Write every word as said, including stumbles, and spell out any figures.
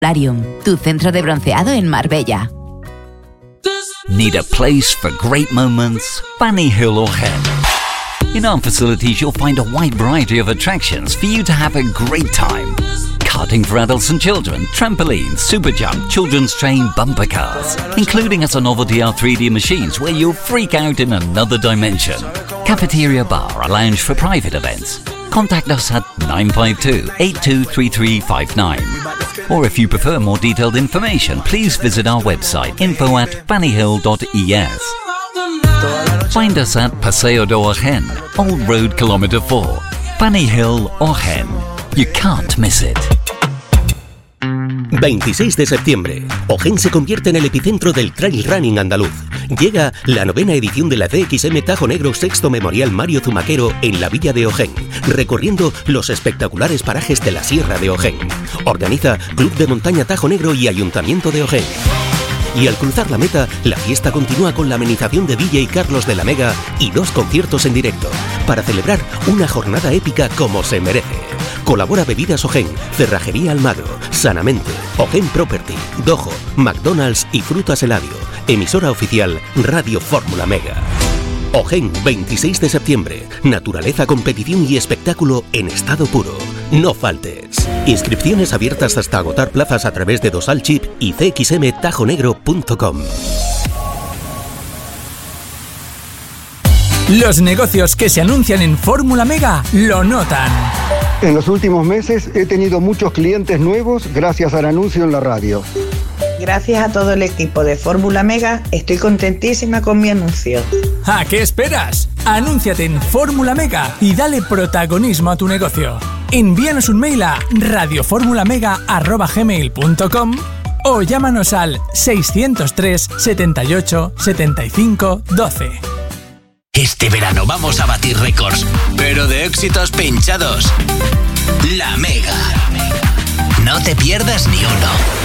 Tu centro de bronceado en Marbella. Need a place for great moments? Fanny Hill O'Hen. In our facilities, you'll find a wide variety of attractions for you to have a great time. Karting for adults and children, trampolines, super jump, children's train, bumper cars, including us on novelty R three D machines where you'll freak out in another dimension. Cafeteria bar, a lounge for private events. Contact us at nine five two, eight two three three five nine. Or if you prefer more detailed information, please visit our website info at fannyhill dot e s. Find us at Paseo de O'Hen, Old Road Kilometre four. Fanny Hill O'Hen. You can't miss it. veintiséis de septiembre. O'Hen se convierte en el epicentro del trail running andaluz. Llega la novena edición de la C X M Tajo Negro Sexto Memorial Mario Zumaquero en la Villa de O'Hen, recorriendo los espectaculares parajes de la Sierra de O'Hen. Organiza Club de Montaña Tajo Negro y Ayuntamiento de O'Hen. Y al cruzar la meta, la fiesta continúa con la amenización de D J Carlos de la Mega y dos conciertos en directo, para celebrar una jornada épica como se merece. Colabora Bebidas O'Hen, Cerrajería Almagro, Sanamente, O'Hen Property, Dojo, McDonald's y Frutas Eladio. Emisora oficial Radio Fórmula Mega. O'Hen, veintiséis de septiembre. Naturaleza, competición y espectáculo en estado puro. No faltes. Inscripciones abiertas hasta agotar plazas a través de Dosal Chip y c x m tajo negro punto com. Los negocios que se anuncian en Fórmula Mega lo notan. En los últimos meses he tenido muchos clientes nuevos gracias al anuncio en la radio. Gracias a todo el equipo de Fórmula Mega, estoy contentísima con mi anuncio. ¿A qué esperas? Anúnciate en Fórmula Mega y dale protagonismo a tu negocio. Envíanos un mail a radioformulamega arroba gmail punto com o llámanos al seiscientos tres, setenta y ocho, setenta y cinco, doce. Este verano vamos a batir récords, pero de éxitos pinchados. La Mega. No te pierdas ni uno.